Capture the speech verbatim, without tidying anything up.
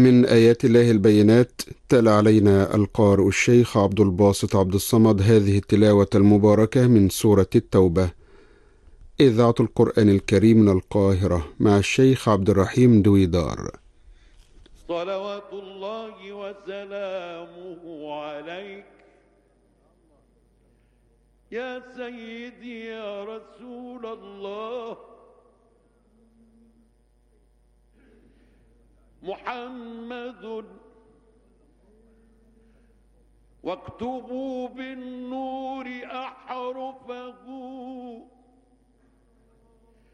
من آيات الله البينات. تلا علينا القارئ الشيخ عبد الباسط عبد الصمد هذه التلاوة المباركة من سورة التوبة، إذاعة القرآن الكريم من القاهرة، مع الشيخ عبد الرحيم دويدار. صلوات الله وسلامه عليك يا سيدي يا رسول الله محمد، واكتبوا بالنور أحرفه